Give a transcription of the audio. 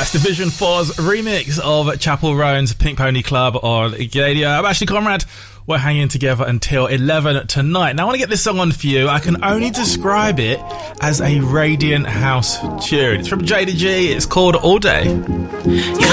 That's Division 4's remix of Chapel Roan's Pink Pony Club on Gadio. I'm Ashley Conrad. We're hanging together until 11 tonight. Now, I want to get this song on for you. I can only describe it as a radiant house tune. It's from Jada G. It's called All Day.